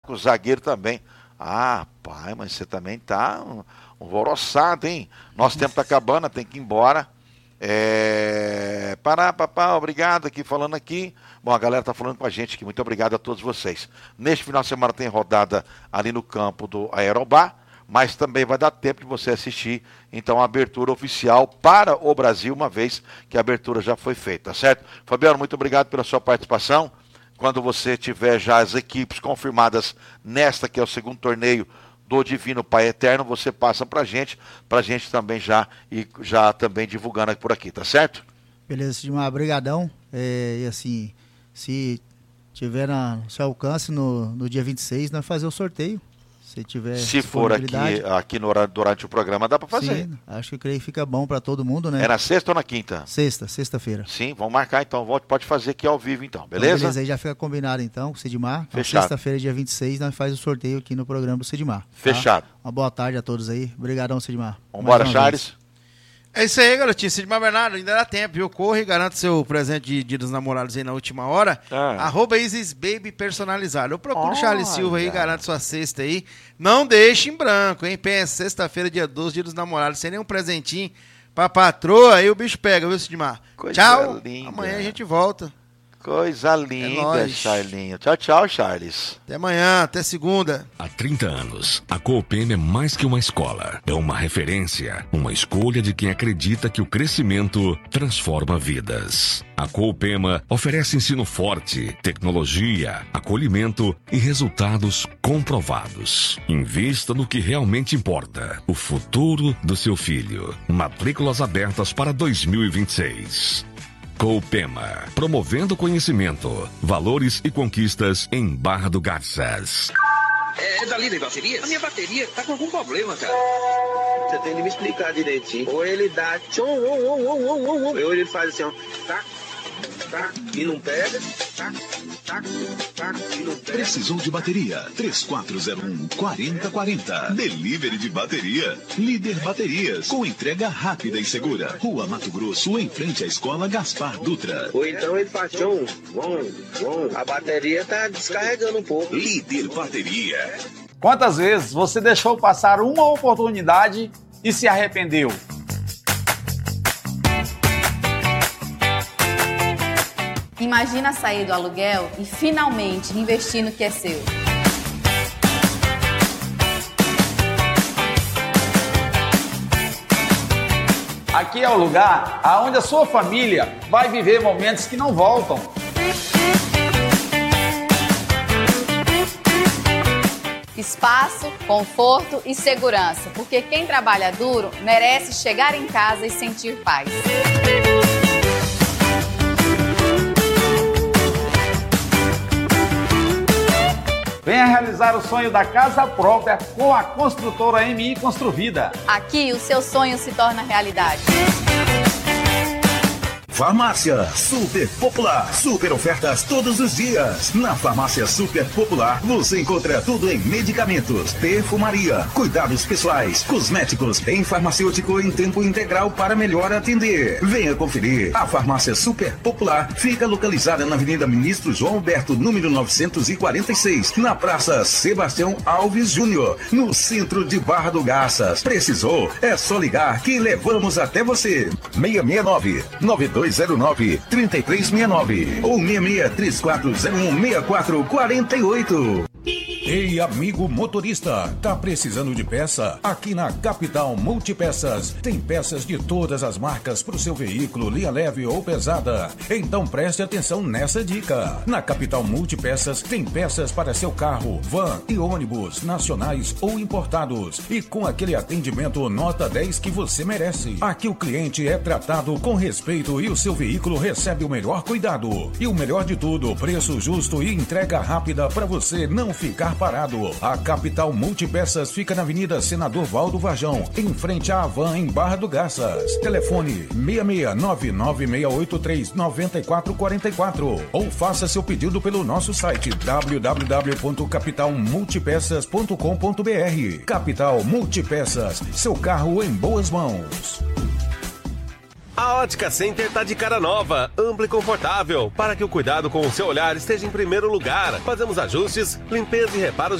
com o zagueiro também. Ah, pai, mas você também tá alvoroçado, hein? Nosso tempo tá acabando, tem que ir embora. Pará, papá, obrigado aqui, falando aqui. Bom, a galera tá falando com a gente aqui, muito obrigado a todos vocês. Neste final de semana tem rodada ali no campo do Aerobar, mas também vai dar tempo de você assistir, então, a abertura oficial para o Brasil, uma vez que a abertura já foi feita, certo? Fabiano, muito obrigado pela sua participação. Quando você tiver já as equipes confirmadas nesta, que é o segundo torneio do Divino Pai Eterno, você passa pra gente também já também divulgando por aqui, tá certo? Beleza, Sidmar, brigadão. E assim, se tiver no seu alcance no dia 26, nós fazer o sorteio. Se for aqui no horário, durante o programa, dá para fazer. Sim, acho que creio que fica bom para todo mundo, né? É na sexta ou na quinta? Sexta-feira. Sim, vamos marcar então, pode fazer aqui ao vivo então, beleza? Então, beleza, aí já fica combinado então com o Sidmar. Fechado. Sexta-feira, dia 26, nós faz o sorteio aqui no programa do Sidmar. Fechado. Tá? Uma boa tarde a todos aí. Obrigadão, Sidmar. Vambora, Charles. É isso aí, garotinho. Sidmar Bernardo, ainda dá tempo, viu? Corre e garante seu presente de Dia dos Namorados aí na última hora. @IsisBaby personalizado. Eu procuro Charles Silva aí, garante sua cesta aí. Não deixe em branco, hein? Pensa, sexta-feira, dia 12, Dia dos Namorados, sem nenhum presentinho pra patroa, aí o bicho pega, viu, Sidmar? Tchau. Linda. Amanhã a gente volta. Coisa linda, Charlinho. Tchau, Charles. Até amanhã, até segunda. Há 30 anos, a Coopema é mais que uma escola. É uma referência, uma escolha de quem acredita que o crescimento transforma vidas. A Coopema oferece ensino forte, tecnologia, acolhimento e resultados comprovados. Invista no que realmente importa, o futuro do seu filho. Matrículas abertas para 2026. Coopema, promovendo conhecimento, valores e conquistas em Barra do Garças. É da Líder Bateria? A minha bateria tá com algum problema, cara. Você tem que me explicar direitinho. Ou ele dá tchom, ou ele faz assim, ó, tá, e não pega, tá, e não pega. Precisou de bateria? 3401-4040. Delivery de bateria. Líder Baterias, com entrega rápida e segura. Rua Mato Grosso, em frente à Escola Gaspar Dutra. Ou então ele faz tchom, a bateria tá descarregando um pouco. Líder Bateria. Quantas vezes você deixou passar uma oportunidade e se arrependeu? Imagina sair do aluguel e finalmente investir no que é seu. Aqui é o lugar onde a sua família vai viver momentos que não voltam. Espaço, conforto e segurança, porque quem trabalha duro merece chegar em casa e sentir paz. Venha realizar o sonho da casa própria com a construtora MI Construvida. Aqui o seu sonho se torna realidade. Farmácia Super Popular. Super ofertas todos os dias. Na Farmácia Super Popular você encontra tudo em medicamentos, perfumaria, cuidados pessoais, cosméticos, em farmacêutico em tempo integral para melhor atender. Venha conferir. A Farmácia Super Popular fica localizada na Avenida Ministro João Alberto, número 946, na Praça Sebastião Alves Júnior, no centro de Barra do Garças. Precisou? É só ligar que levamos até você. 669-9209-3369 ou 66-3401-6448. Ei, amigo motorista, tá precisando de peça? Aqui na Capital Multipeças tem peças de todas as marcas para o seu veículo, linha leve ou pesada. Então preste atenção nessa dica. Na Capital Multipeças tem peças para seu carro, van e ônibus, nacionais ou importados. E com aquele atendimento nota 10 que você merece. Aqui o cliente é tratado com respeito e o seu veículo recebe o melhor cuidado. E o melhor de tudo, preço justo e entrega rápida para você não ficar parado. A Capital Multipeças fica na Avenida Senador Valdo Varjão, em frente à Havan, em Barra do Garças. Telefone 66996839444 ou faça seu pedido pelo nosso site www.capitalmultipeças.com.br. Capital Multipeças, seu carro em boas mãos. A Ótica Center tá de cara nova, ampla e confortável, para que o cuidado com o seu olhar esteja em primeiro lugar. Fazemos ajustes, limpeza e reparos